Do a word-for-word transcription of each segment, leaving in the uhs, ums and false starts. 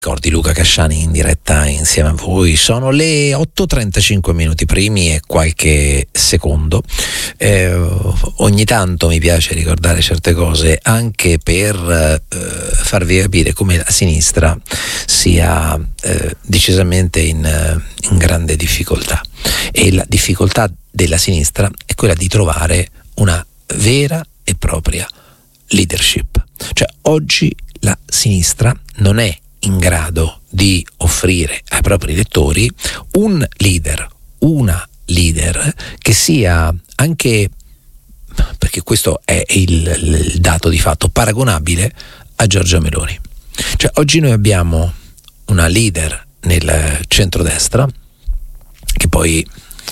Ricordi Luca Casciani in diretta insieme a voi. Sono le otto e trentacinque minuti primi e qualche secondo. Eh, ogni tanto mi piace ricordare certe cose anche per eh, farvi capire come la sinistra sia eh, decisamente in, in grande difficoltà. E la difficoltà della sinistra è quella di trovare una vera e propria leadership. Cioè oggi la sinistra non è in grado di offrire ai propri elettori un leader, una leader che sia anche, perché questo è il, il dato di fatto, paragonabile a Giorgia Meloni. Cioè oggi noi abbiamo una leader nel centrodestra che poi,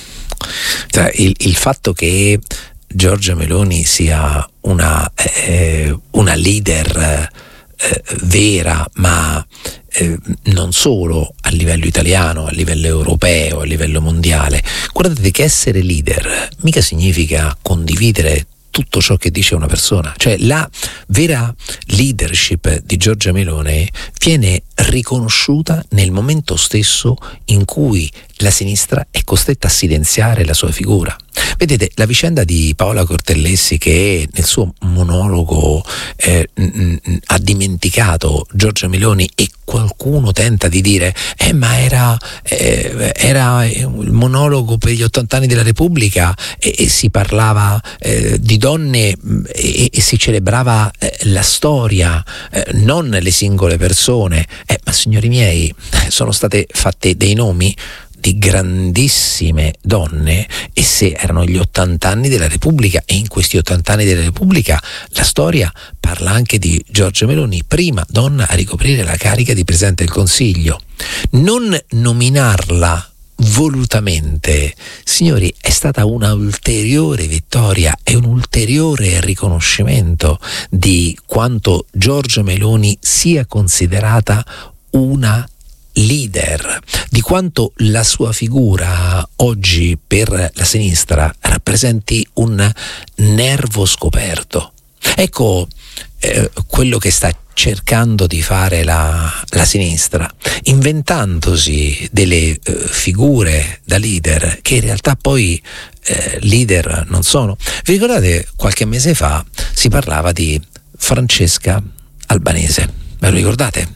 cioè, il, il fatto che Giorgia Meloni sia una, eh, una leader Eh, vera, ma eh, non solo a livello italiano, a livello europeo, a livello mondiale. Guardate che essere leader mica significa condividere tutto ciò che dice una persona. Cioè la vera leadership di Giorgia Meloni viene riconosciuta nel momento stesso in cui la sinistra è costretta a silenziare la sua figura. Vedete, la vicenda di Paola Cortellesi, che nel suo monologo eh, mh, mh, ha dimenticato Giorgia Meloni, e qualcuno tenta di dire eh ma era, eh, era il monologo per gli ottanta anni della Repubblica e, e si parlava eh, di donne e, e si celebrava eh, la storia, eh, non le singole persone. Eh, ma signori miei, sono state fatte dei nomi di grandissime donne, e se erano gli ottanta anni della Repubblica, e in questi ottanta anni della Repubblica la storia parla anche di Giorgia Meloni, prima donna a ricoprire la carica di Presidente del Consiglio. Non nominarla volutamente, signori, è stata una ulteriore vittoria e un ulteriore riconoscimento di quanto Giorgia Meloni sia considerata una leader, di quanto la sua figura oggi per la sinistra rappresenti un nervo scoperto. Ecco eh, quello che sta cercando di fare la, la sinistra, inventandosi delle eh, figure da leader che in realtà poi eh, leader non sono. Vi ricordate, qualche mese fa si parlava di Francesca Albanese, ve lo ricordate?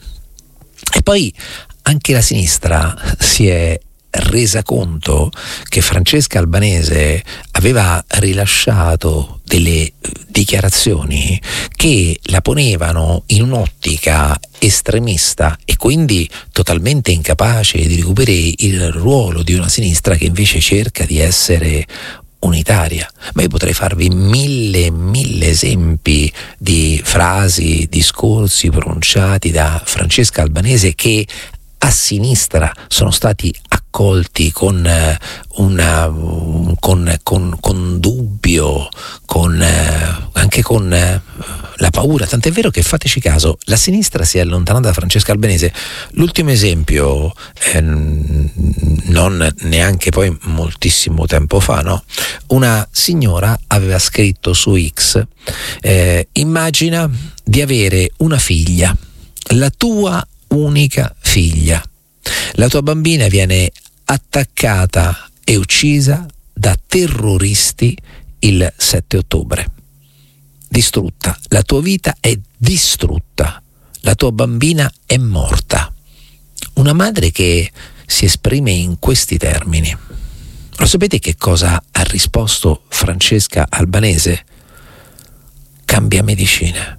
E poi anche la sinistra si è resa conto che Francesca Albanese aveva rilasciato delle dichiarazioni che la ponevano in un'ottica estremista e quindi totalmente incapace di ricoprire il ruolo di una sinistra che invece cerca di essere unitaria. Ma io potrei farvi mille mille esempi di frasi, discorsi pronunciati da Francesca Albanese che a sinistra sono stati accolti con eh, una con, con, con dubbio, con eh, anche con eh, la paura. Tant'è vero che, fateci caso, la sinistra si è allontanata da Francesca Albanese. L'ultimo esempio, eh, non neanche poi moltissimo tempo fa, no? Una signora aveva scritto su X: eh, immagina di avere una figlia, la tua unica figlia. La tua bambina viene attaccata e uccisa da terroristi il sette ottobre. Distrutta. La tua vita è distrutta. La tua bambina è morta. Una madre che si esprime in questi termini. Lo sapete che cosa ha risposto Francesca Albanese? Cambia medicine.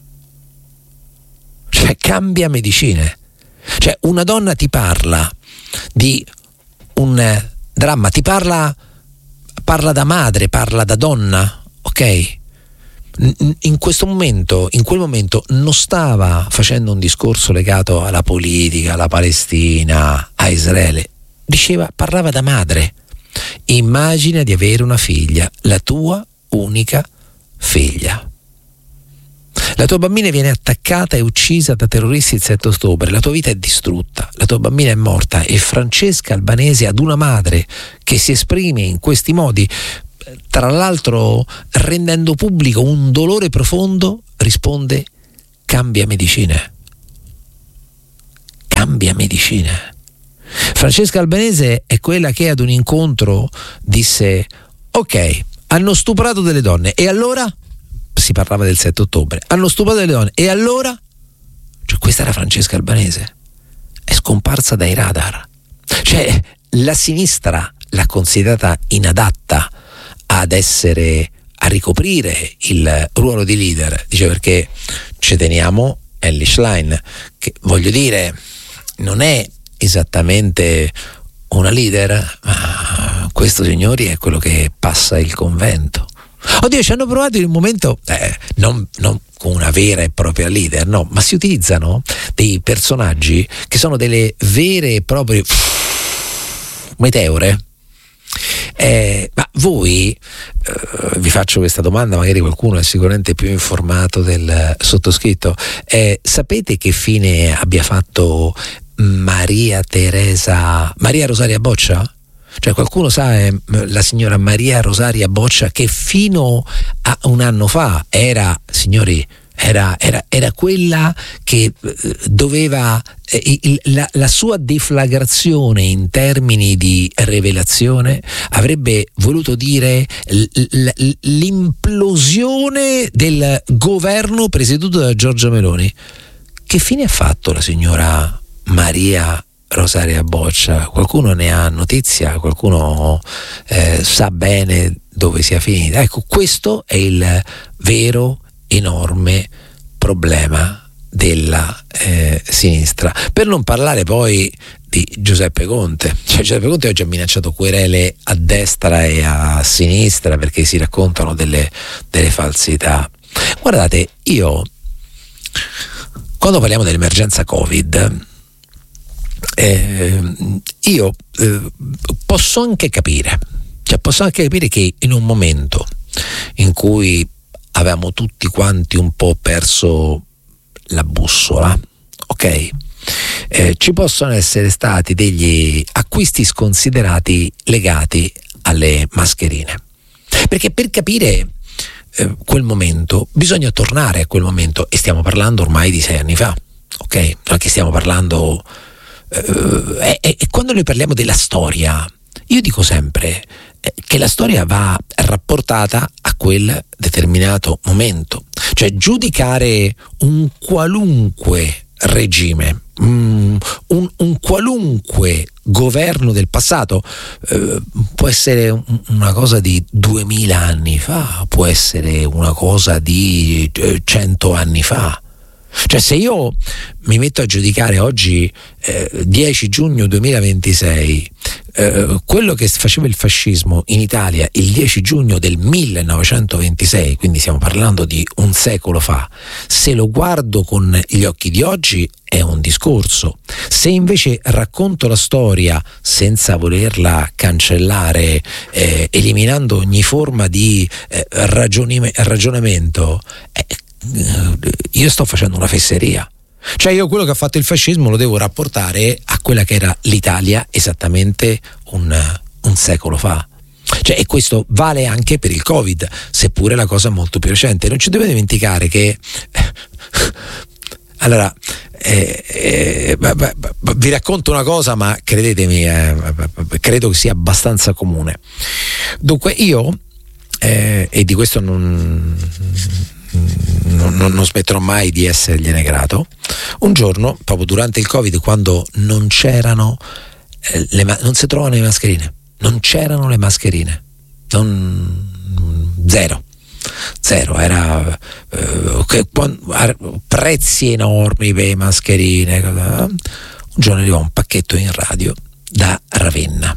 Cioè, cambia medicine. Cioè, una donna ti parla di un dramma, ti parla parla da madre, parla da donna, ok? In questo momento, in quel momento non stava facendo un discorso legato alla politica, alla Palestina, a Israele. Diceva, parlava da madre. Immagina di avere una figlia, la tua unica figlia. La tua bambina viene attaccata e uccisa da terroristi il sette ottobre, la tua vita è distrutta, la tua bambina è morta. E Francesca Albanese, ad una madre che si esprime in questi modi, tra l'altro rendendo pubblico un dolore profondo, risponde: cambia medicine. cambia medicine. Francesca Albanese è quella che ad un incontro disse: ok, hanno stuprato delle donne, e allora? Si parlava del sette ottobre. Hanno stuprato delle donne, e allora? Cioè, questa era Francesca Albanese. È scomparsa dai radar. Cioè, la sinistra l'ha considerata inadatta ad essere, a ricoprire il ruolo di leader. Dice, perché ci teniamo Elly Schlein, che, voglio dire, non è esattamente una leader, ma questo, signori, è quello che passa il convento. Oddio, ci hanno provato in un momento, eh, non, non con una vera e propria leader, no, ma si utilizzano dei personaggi che sono delle vere e proprie meteore. Eh, ma voi, eh, vi faccio questa domanda, magari qualcuno è sicuramente più informato del sottoscritto, eh, sapete che fine abbia fatto Maria Teresa Maria Rosaria Boccia? Cioè, qualcuno sa, eh, la signora Maria Rosaria Boccia, che fino a un anno fa era, signori, era, era, era quella che eh, doveva eh, il, la, la sua deflagrazione in termini di rivelazione avrebbe voluto dire l, l, l'implosione del governo presieduto da Giorgia Meloni. Che fine ha fatto la signora Maria Rosaria Boccia? Qualcuno ne ha notizia? Qualcuno eh, sa bene dove sia finita? Ecco, questo è il vero enorme problema della eh, sinistra. Per non parlare poi di Giuseppe Conte. Cioè, Giuseppe Conte oggi ha minacciato querele a destra e a sinistra perché si raccontano delle, delle falsità. Guardate, io quando parliamo dell'emergenza Covid, Eh, io eh, posso anche capire, cioè posso anche capire che in un momento in cui avevamo tutti quanti un po' perso la bussola, ok, eh, ci possono essere stati degli acquisti sconsiderati legati alle mascherine, perché per capire eh, quel momento bisogna tornare a quel momento, e stiamo parlando ormai di sei anni fa, ok, non è che stiamo parlando. Uh, e, e quando noi parliamo della storia, io dico sempre eh, che la storia va rapportata a quel determinato momento. Cioè, giudicare un qualunque regime, um, un, un qualunque governo del passato, eh, può essere un, una cosa di duemila anni fa, può essere una cosa di eh, cento anni fa. Cioè, se io mi metto a giudicare oggi, eh, dieci giugno duemilaventisei, eh, quello che faceva il fascismo in Italia il dieci giugno del millenovecentoventisei, quindi stiamo parlando di un secolo fa, se lo guardo con gli occhi di oggi è un discorso. Se invece racconto la storia senza volerla cancellare, eh, eliminando ogni forma di eh, ragionime, ragionamento, eh, io sto facendo una fesseria. Cioè, io quello che ha fatto il fascismo lo devo rapportare a quella che era l'Italia esattamente un, un secolo fa. Cioè, e questo vale anche per il Covid, seppure la cosa molto più recente. Non ci dovete dimenticare che allora eh, eh, b- b- b- vi racconto una cosa, ma credetemi, eh, credo che sia abbastanza comune. Dunque, io eh, e di questo non Non, non, non smetterò mai di essergliene grato. Un giorno, proprio durante il Covid, quando non c'erano eh, le ma- non si trovano le mascherine, non c'erano le mascherine, non, zero, zero, era eh, che, prezzi enormi per le mascherine. Un giorno arrivò un pacchetto in radio da Ravenna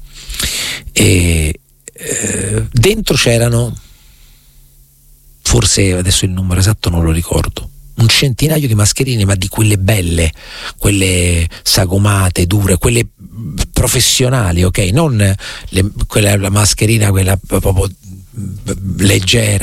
e eh, dentro c'erano, forse adesso il numero esatto non lo ricordo, un centinaio di mascherine, ma di quelle belle, quelle sagomate, dure, quelle professionali, ok? Non le, quella, la mascherina, quella proprio leggera.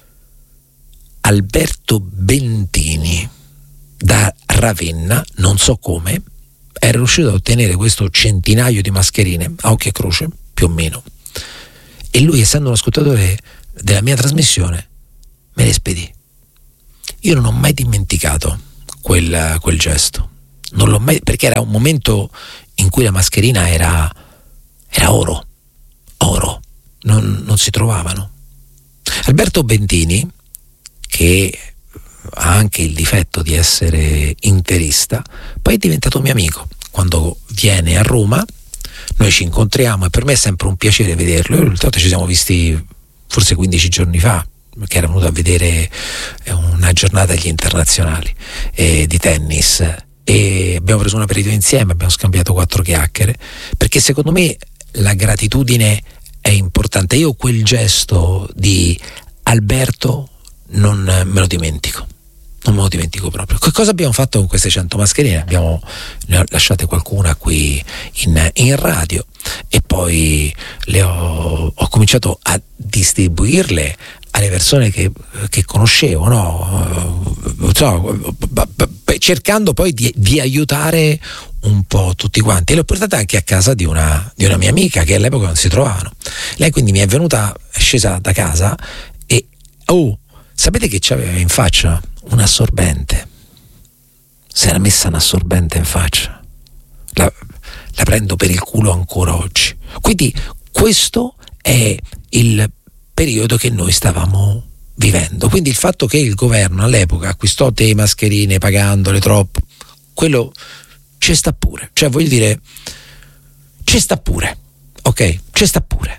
Alberto Bentini da Ravenna, non so come, era riuscito a ottenere questo centinaio di mascherine a occhio e croce, più o meno, e lui, essendo un ascoltatore della mia trasmissione, me le spedì. Io non ho mai dimenticato quel, quel gesto. non l'ho mai, perché era un momento in cui la mascherina era, era oro, oro, non, non si trovavano. Alberto Bentini, che ha anche il difetto di essere interista, poi è diventato mio amico. Quando viene a Roma noi ci incontriamo e per me è sempre un piacere vederlo. L'ultima volta ci siamo visti forse quindici giorni fa, che era venuto a vedere una giornata agli internazionali eh, di tennis, e abbiamo preso un aperitivo insieme, abbiamo scambiato quattro chiacchiere, perché secondo me la gratitudine è importante. Io quel gesto di Alberto non me lo dimentico, non me lo dimentico proprio. Che cosa abbiamo fatto con queste cento mascherine? Abbiamo, ne ho lasciate qualcuna qui in, in radio e poi le ho, ho cominciato a distribuirle alle persone che, che conoscevo, no? So, cercando poi di, di aiutare un po' tutti quanti, e le ho portate anche a casa di una, di una mia amica che all'epoca non si trovavano. Lei quindi mi è venuta, è scesa da casa e oh, sapete che c'aveva in faccia? Un assorbente. Si era messa un assorbente in faccia. La, la prendo per il culo ancora oggi. Quindi questo è il periodo che noi stavamo vivendo. Quindi il fatto che il governo all'epoca acquistò te mascherine pagandole troppo, quello ci sta pure. Cioè voglio dire, ci sta pure. Ok? Ci sta pure.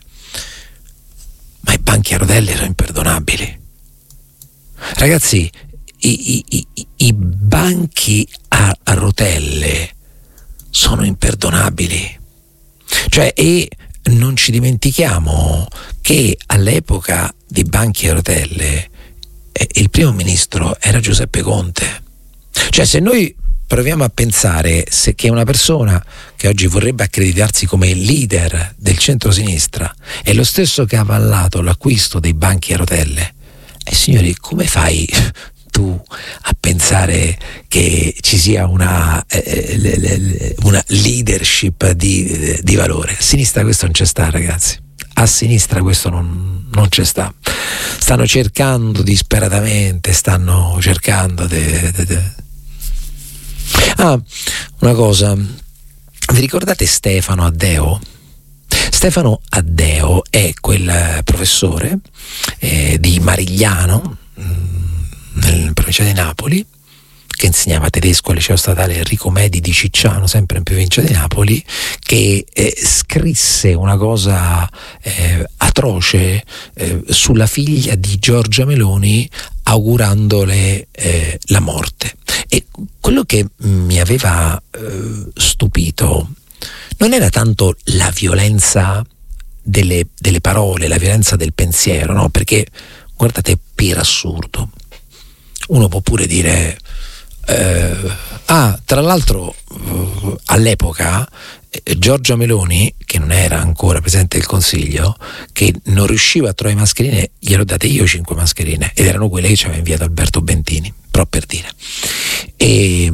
Ma i banchi a rotelle sono imperdonabili. Ragazzi, i, i, i, i banchi a, a rotelle sono imperdonabili. Cioè, e non ci dimentichiamo che all'epoca dei banchi a rotelle eh, il primo ministro era Giuseppe Conte. Cioè, se noi proviamo a pensare se che una persona che oggi vorrebbe accreditarsi come leader del centro-sinistra è lo stesso che ha avallato l'acquisto dei banchi a rotelle, eh, signori, come fai tu a pensare che ci sia una, eh, le, le, una leadership di, di valore? A sinistra questo non c'è sta, ragazzi. A sinistra questo non, non c'è sta. Stanno cercando disperatamente, stanno cercando de, de, de. Ah, una cosa, vi ricordate Stefano Addeo? Stefano Addeo è quel professore eh, di Marigliano, nella provincia di Napoli, che insegnava tedesco al liceo statale Enrico Medi di Cicciano, sempre in provincia di Napoli, che eh, scrisse una cosa eh, atroce eh, sulla figlia di Giorgia Meloni, augurandole eh, la morte. E quello che mi aveva eh, stupito non era tanto la violenza delle, delle parole, la violenza del pensiero, no? Perché guardate, per assurdo uno può pure dire eh, ah, tra l'altro eh, all'epoca eh, Giorgia Meloni, che non era ancora Presidente del Consiglio, che non riusciva a trovare mascherine, glielo date io cinque mascherine, ed erano quelle che ci aveva inviato Alberto Bentini, proprio per dire. E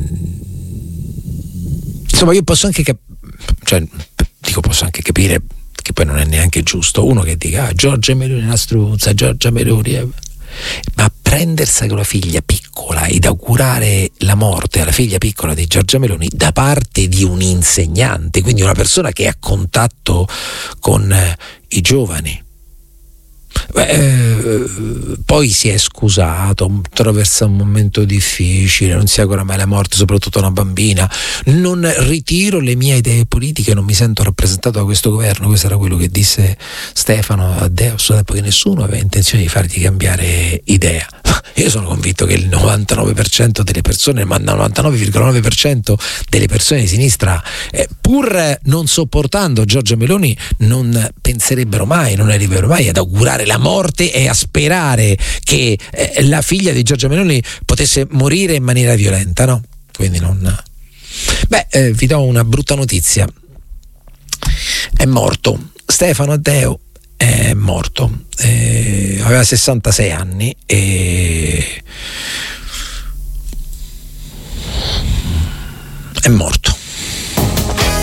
insomma, io posso anche cap- cioè dico posso anche capire che poi non è neanche giusto uno che dica ah, Giorgia Meloni è una struzza, Giorgia Meloni è... ma prendersi con la figlia piccola ed augurare la morte alla figlia piccola di Giorgia Meloni da parte di un insegnante, quindi una persona che è a contatto con eh, i giovani. Eh, poi si è scusato, attraversa un momento difficile, non si augura mai la morte, soprattutto a una bambina. Non ritiro le mie idee politiche, non mi sento rappresentato da questo governo. Questo era quello che disse Stefano Addeo, perché nessuno aveva intenzione di fargli cambiare idea. Io sono convinto che il novantanove per cento delle persone, ma il novantanove virgola nove per cento delle persone di sinistra, eh, pur non sopportando Giorgia Meloni, non penserebbero mai, non arriverebbero mai ad augurare la morte e a sperare che eh, la figlia di Giorgia Meloni potesse morire in maniera violenta, no? Quindi non... Beh, eh, vi do una brutta notizia. È morto. Stefano Addeo è morto. Eh, aveva sessantasei anni e... è morto.